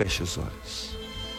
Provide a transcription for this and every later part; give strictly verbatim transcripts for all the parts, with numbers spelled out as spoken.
feche os olhos.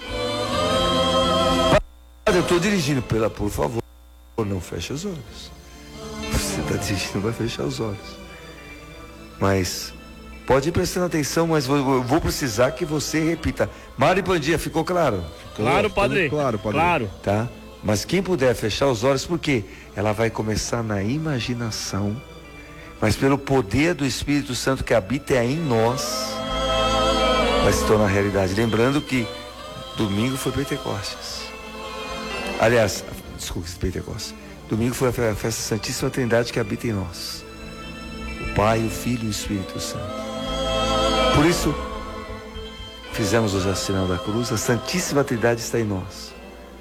Padre, eu estou dirigindo, pela, por favor, não feche os olhos. Você está dirigindo, vai fechar os olhos. Mas pode ir prestando atenção, mas vou, vou precisar que você repita. Mari Pandia, ficou claro? Ficou, claro, padre. Claro, padre. Claro. Tá? Mas quem puder fechar os olhos, porque ela vai começar na imaginação, mas pelo poder do Espírito Santo que habita em nós, vai se tornar realidade. Lembrando que domingo foi Pentecostes. Aliás, desculpe, Pentecostes. Domingo foi a festa Santíssima Trindade que habita em nós. O Pai, o Filho e o Espírito Santo. Por isso, fizemos hoje a sinal da cruz, a Santíssima Trindade está em nós.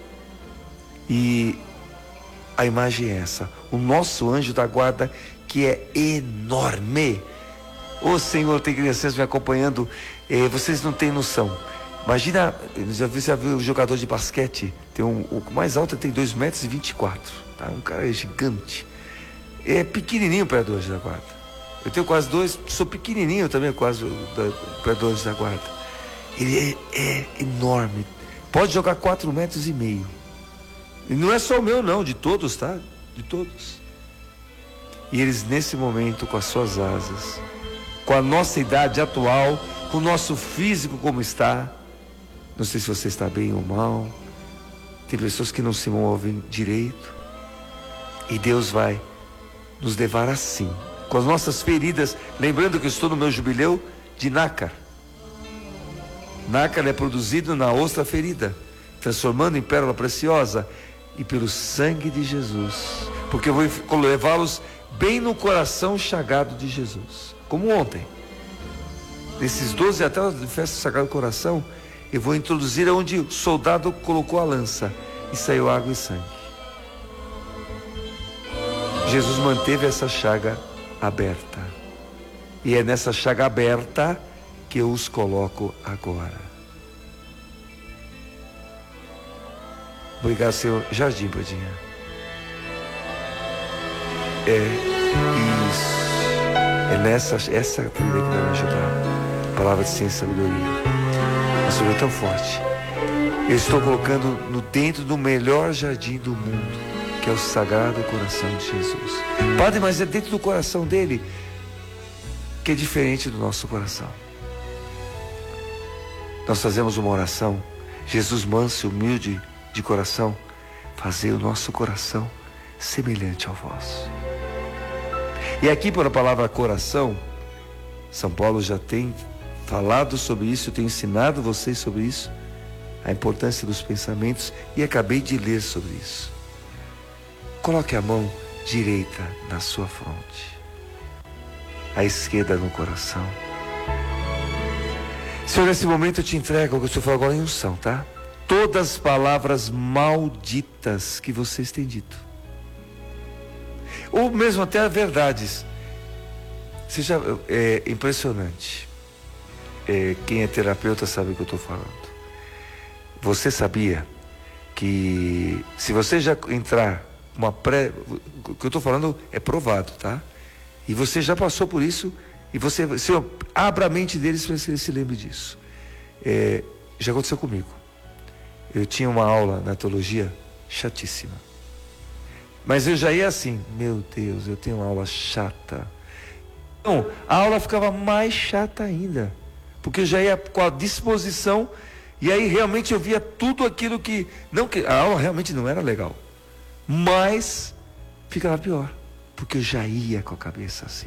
E a imagem é essa, o nosso anjo da guarda, que é enorme. Ô Senhor, tem crianças me acompanhando, eh, vocês não têm noção. Imagina, já viu, já viu o jogador de basquete, tem um, o mais alto tem dois metros e vinte e quatro, tá? Um cara gigante. É pequenininho perto do anjo da guarda. Eu tenho quase dois, sou pequenininho também, quase perto do anjo da guarda. Ele é, é enorme, pode jogar quatro metros e meio. E não é só o meu não, de todos, tá? De todos. E eles nesse momento, com as suas asas, com a nossa idade atual, com o nosso físico como está, não sei se você está bem ou mal, tem pessoas que não se movem direito, e Deus vai nos levar assim, com as nossas feridas, lembrando que eu estou no meu jubileu de nácar. Nácar é produzido na ostra ferida, transformando em pérola preciosa, e pelo sangue de Jesus, porque eu vou levá-los bem no coração chagado de Jesus, como ontem, nesses doze até a festa do Sagrado Coração, eu vou introduzir onde o soldado colocou a lança e saiu água e sangue. Jesus manteve essa chaga aberta, e é nessa chaga aberta que eu os coloco agora. Obrigado, Senhor. Jardim, Padinha. É isso. É nessa, essa trilha que vai me ajudar. Palavra de ciência e sabedoria. Uma sabedoria tão forte. Eu estou colocando no dentro do melhor jardim do mundo, que é o Sagrado Coração de Jesus. Padre, mas é dentro do coração dele que é diferente do nosso coração. Nós fazemos uma oração. Jesus manso e humilde de coração, fazer o nosso coração semelhante ao vosso. E aqui, pela palavra coração, São Paulo já tem falado sobre isso, eu tenho ensinado vocês sobre isso, a importância dos pensamentos, e acabei de ler sobre isso. Coloque a mão direita na sua fronte, a esquerda no coração. Senhor, nesse momento eu te entrego o que eu estou falando agora em unção, tá? Todas as palavras malditas que vocês têm dito, ou mesmo até verdades. Seja, é impressionante. É, quem é terapeuta sabe o que eu estou falando. Você sabia que se você já entrar uma pré, o que eu estou falando é provado, tá? E você já passou por isso, e você, Senhor, abra a mente deles para que eles se lembrem disso. É, já aconteceu comigo. Eu tinha uma aula na teologia chatíssima. Mas eu já ia assim, meu Deus, eu tenho uma aula chata. Então, a aula ficava mais chata ainda, porque eu já ia com a disposição, e aí realmente eu via tudo aquilo que, não que a aula realmente não era legal, mas ficava pior, porque eu já ia com a cabeça assim.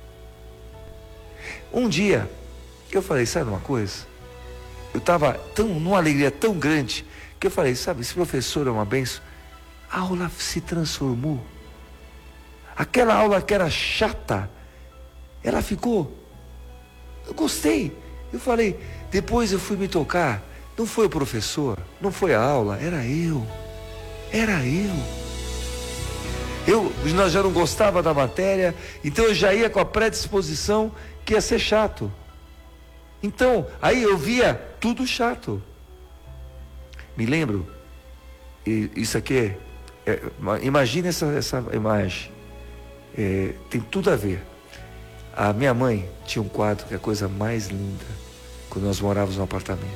Um dia, eu falei, sabe uma coisa? Eu estava tão, numa alegria tão grande, que eu falei, sabe, esse professor é uma bênção. A aula se transformou. Aquela aula que era chata, ela ficou, eu gostei. Eu falei, depois eu fui me tocar, não foi o professor, não foi a aula, era eu. Era eu. Eu nós já não gostava da matéria, então eu já ia com a predisposição que ia ser chato. Então, aí eu via tudo chato. Me lembro, e isso aqui é, é imagine essa, essa imagem, é, tem tudo a ver. A minha mãe tinha um quadro que é a coisa mais linda, quando nós morávamos no apartamento.